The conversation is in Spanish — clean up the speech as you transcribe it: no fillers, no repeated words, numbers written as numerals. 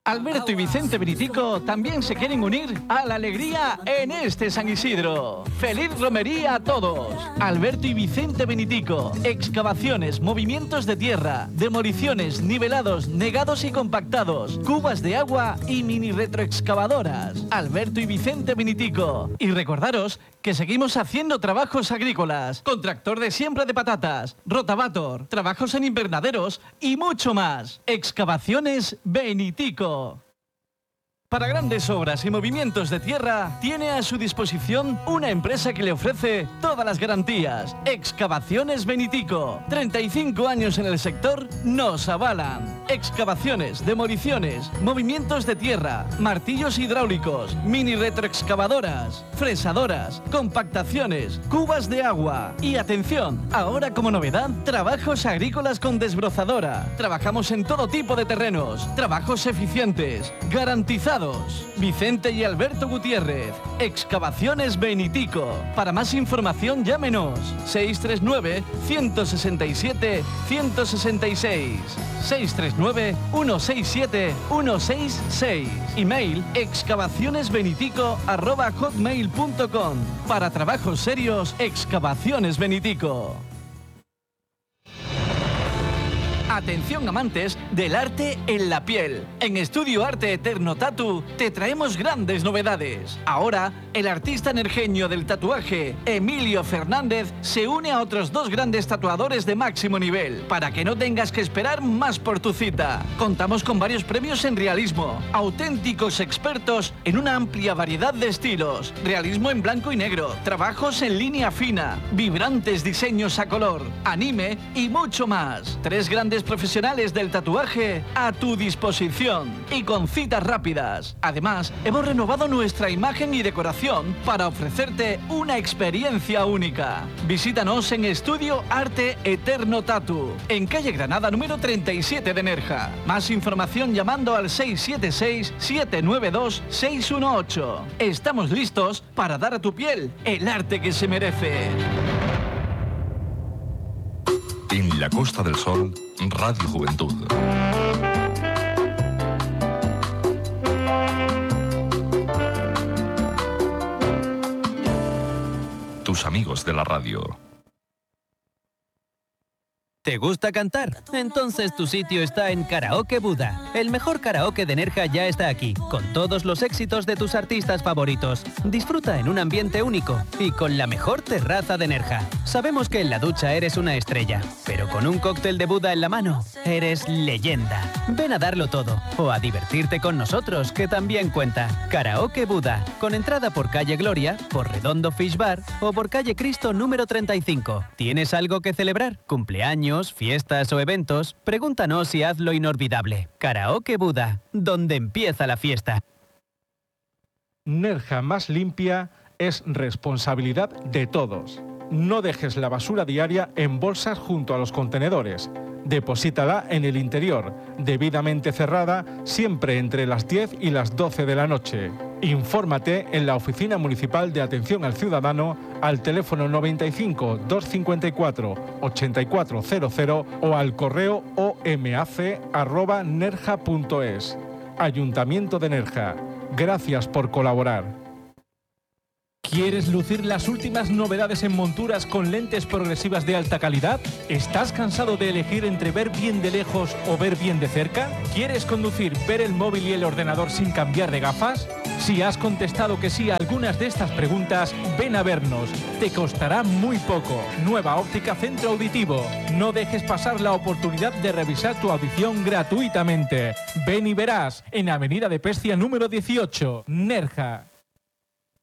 Alberto y Vicente Benitico también se quieren unir a la alegría en este San Isidro. ¡Feliz romería a todos! Alberto y Vicente Benitico. Excavaciones, movimientos de tierra, demoliciones, nivelados, negados y compactados, cubas de agua y mini retroexcavadoras. Alberto y Vicente Benitico. Y recordaros que seguimos haciendo trabajos agrícolas, con tractor de siembra de patatas, rotavator, trabajos en invernaderos y mucho más. Excavaciones Benitico. Para grandes obras y movimientos de tierra, tiene a su disposición una empresa que le ofrece todas las garantías. Excavaciones Benitico. 35 años en el sector nos avalan. Excavaciones, demoliciones, movimientos de tierra, martillos hidráulicos, mini retroexcavadoras, fresadoras, compactaciones, cubas de agua. Y atención, ahora como novedad, trabajos agrícolas con desbrozadora. Trabajamos en todo tipo de terrenos, trabajos eficientes, garantizados. Vicente y Alberto Gutiérrez. Excavaciones Benitico. Para más información llámenos 639-167-166. 639-167-166. Email excavacionesbenitico@hotmail.com. Para trabajos serios, Excavaciones Benitico. Atención amantes del arte en la piel. En Estudio Arte Eterno Tatu te traemos grandes novedades. Ahora, el artista energenio del tatuaje, Emilio Fernández, se une a otros 2 grandes tatuadores de máximo nivel, para que no tengas que esperar más por tu cita. Contamos con varios premios en realismo, auténticos expertos en una amplia variedad de estilos, realismo en blanco y negro, trabajos en línea fina, vibrantes diseños a color, anime y mucho más. 3 grandes profesionales del tatuaje a tu disposición y con citas rápidas. Además, hemos renovado nuestra imagen y decoración para ofrecerte una experiencia única. Visítanos en Estudio Arte Eterno Tatu, en calle Granada número 37 de Nerja. Más información llamando al 676-792-618. Estamos listos para dar a tu piel el arte que se merece. En la Costa del Sol, Radio Juventud. Tus amigos de la radio. ¿Te gusta cantar? Entonces tu sitio está en Karaoke Buda. El mejor karaoke de Nerja ya está aquí, con todos los éxitos de tus artistas favoritos. Disfruta en un ambiente único y con la mejor terraza de Nerja. Sabemos que en la ducha eres una estrella, pero con un cóctel de Buda en la mano, eres leyenda. Ven a darlo todo o a divertirte con nosotros, que también cuenta. Karaoke Buda, con entrada por calle Gloria, por Redondo Fish Bar o por calle Cristo número 35. ¿Tienes algo que celebrar? ¿Cumpleaños, fiestas o eventos? Pregúntanos y hazlo inolvidable. Karaoke Buda, donde empieza la fiesta. Nerja más limpia es responsabilidad de todos. No dejes la basura diaria en bolsas junto a los contenedores. Deposítala en el interior, debidamente cerrada, siempre entre las 10 y las 12 de la noche. Infórmate en la Oficina Municipal de Atención al Ciudadano al teléfono 95 254 8400 o al correo omac@nerja.es. Ayuntamiento de Nerja. Gracias por colaborar. ¿Quieres lucir las últimas novedades en monturas con lentes progresivas de alta calidad? ¿Estás cansado de elegir entre ver bien de lejos o ver bien de cerca? ¿Quieres conducir, ver el móvil y el ordenador sin cambiar de gafas? Si has contestado que sí a algunas de estas preguntas, ven a vernos. Te costará muy poco. Nueva Óptica Centro Auditivo. No dejes pasar la oportunidad de revisar tu audición gratuitamente. Ven y verás, en Avenida de Pescia número 18, Nerja.